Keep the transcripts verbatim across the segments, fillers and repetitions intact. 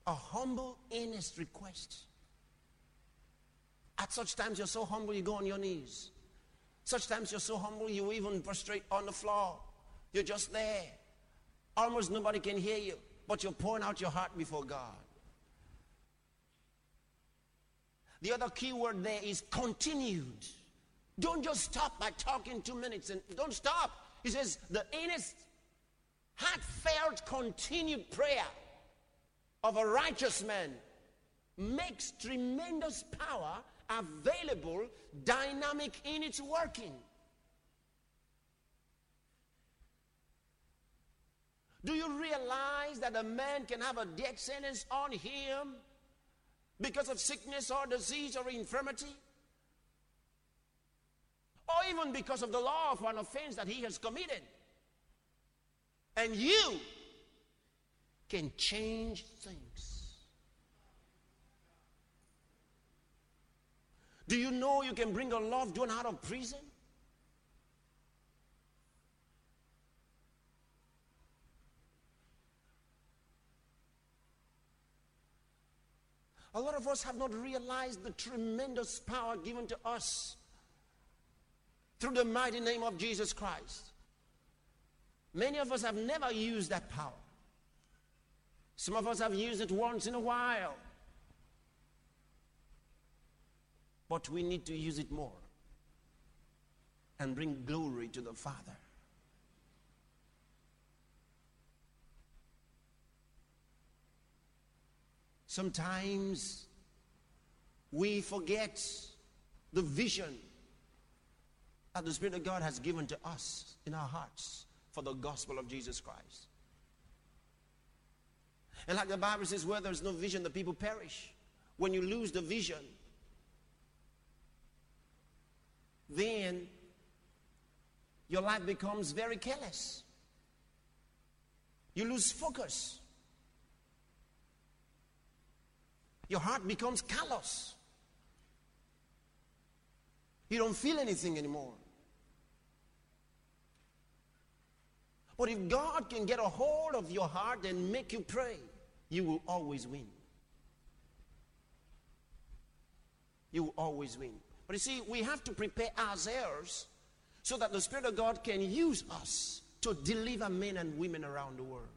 A humble, earnest request. At such times you're so humble you go on your knees. Such times you're so humble you even prostrate on the floor. You're just there. Almost nobody can hear you, but you're pouring out your heart before God. The other key word there is continued. Don't just stop by talking two minutes and don't stop. He says the earnest, heartfelt, continued prayer of a righteous man makes tremendous power available, dynamic in its working. Do you realize that a man can have a death sentence on him because of sickness or disease or infirmity? Or even because of the law of an offense that he has committed? And you can change things. Do you know you can bring a loved one out of prison? A lot of us have not realized the tremendous power given to us through the mighty name of Jesus Christ. Many of us have never used that power. Some of us have used it once in a while. But we need to use it more and bring glory to the Father. Sometimes we forget the vision that the Spirit of God has given to us in our hearts for the gospel of Jesus Christ. And like the Bible says, where there's no vision, the people perish. When you lose the vision, then your life becomes very careless. You lose focus. Your heart becomes callous. You don't feel anything anymore. But if God can get a hold of your heart and make you pray, you will always win. You will always win. But you see, we have to prepare ourselves so that the Spirit of God can use us to deliver men and women around the world.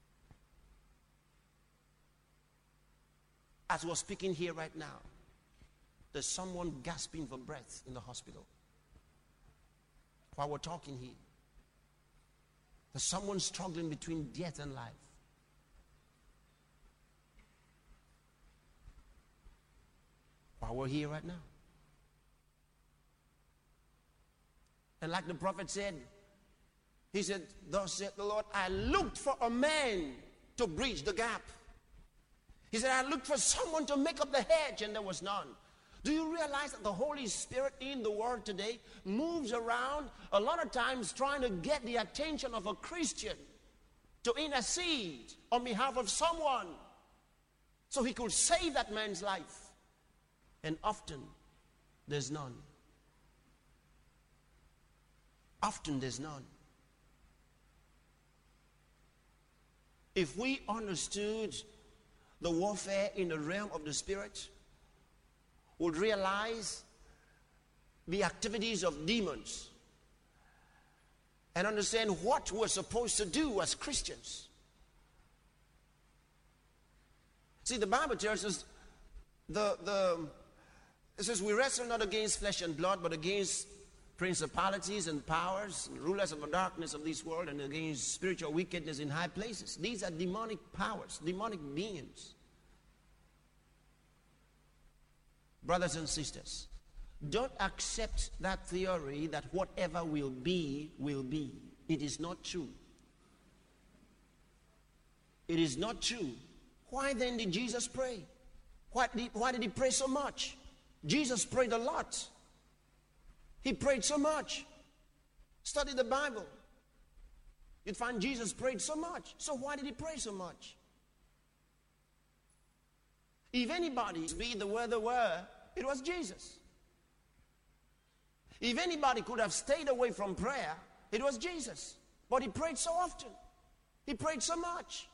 As we're speaking here right now, there's someone gasping for breath in the hospital. While we're talking here, there's someone struggling between death and life. While we're here right now. And like the prophet said, he said, thus said the Lord, I looked for a man to bridge the gap. He said, I looked for someone to make up the hedge, and there was none. Do you realize that the Holy Spirit in the world today moves around a lot of times trying to get the attention of a Christian to intercede on behalf of someone so he could save that man's life? And often there's none. Often there's none. If we understood the warfare in the realm of the Spirit, would realize the activities of demons and understand what we're supposed to do as Christians. See, the Bible tells us the, the, it says we wrestle not against flesh and blood, but against principalities and powers, and rulers of the darkness of this world, and against spiritual wickedness in high places. These are demonic powers, demonic beings. Brothers and sisters, don't accept that theory that whatever will be, will be. It is not true. It is not true. Why then did Jesus pray? Why did, why did he pray so much? Jesus prayed a lot. He prayed so much. Study the Bible. You'd find Jesus prayed so much. So why did he pray so much? If anybody be the where they were, it was Jesus. If anybody could have stayed away from prayer, it was Jesus. But he prayed so often. He prayed so much.